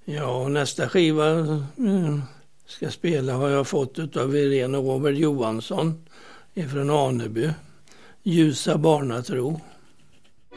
Ja, nästa skiva ska spela har jag fått av Irene och Robert Johansson ifrån Aneby. Ljusa barnatro.